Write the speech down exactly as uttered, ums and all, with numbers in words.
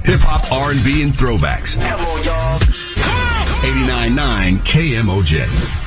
Hip-hop, R and B, and throwbacks. Come on, y'all. eighty-nine point nine K M O J.